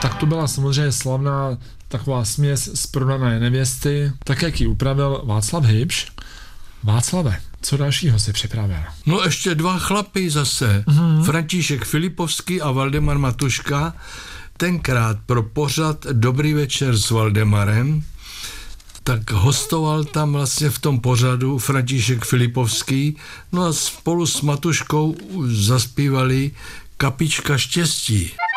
Tak to byla samozřejmě slavná taková směs z Prodané nevěsty, tak jak ji upravil Václav Hybš. Václave, co dalšího si připravil? No ještě dva chlapy zase, František Filipovský a Valdemar Matuška, tenkrát pro pořad Dobrý večer s Valdemarem, tak hostoval tam vlastně v tom pořadu František Filipovský, no a spolu s Matuškou zaspívali Kapička štěstí.